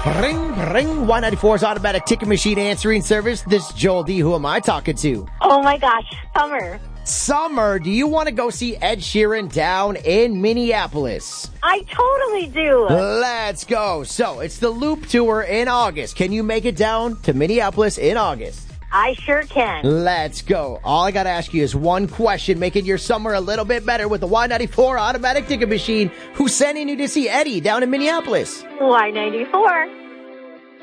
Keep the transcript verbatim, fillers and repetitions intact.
Ring, ring, one ninety-four's automatic ticket machine answering service. This is Joel D. Who am I talking to? Oh my gosh, Summer. Summer, do you want to go see Ed Sheeran down in Minneapolis? I totally do. Let's go. So, it's the Loop Tour in August. Can you make it down to Minneapolis in August? I sure can. Let's go. All I got to ask you is one question, making your summer a little bit better with the Y ninety-four automatic ticket machine. Who's sending you to see Eddie down in Minneapolis? Y ninety-four.